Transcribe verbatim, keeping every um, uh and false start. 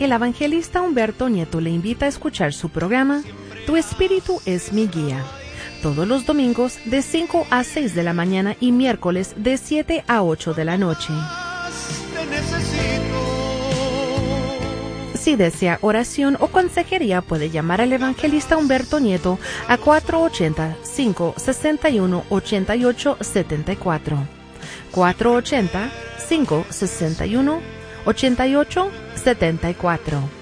el evangelista Humberto Nieto le invita a escuchar su programa Tu Espíritu es mi guía, todos los domingos de cinco a seis de la mañana y miércoles de siete a ocho de la noche. Si desea oración o consejería, puede llamar al evangelista Humberto Nieto a cuatro ocho cero, cinco seis uno, ocho ocho siete cuatro. cuatro ocho cero, cinco seis uno, ocho ocho siete cuatro.